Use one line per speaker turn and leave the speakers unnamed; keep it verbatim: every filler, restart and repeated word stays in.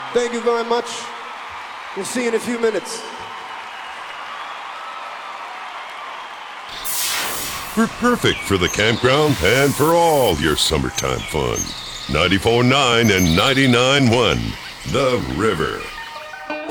Thank you very much. We'll see you in a few minutes.
We're perfect for the campground and for all your summertime fun. ninety-four point nine and ninety-nine point one, The River.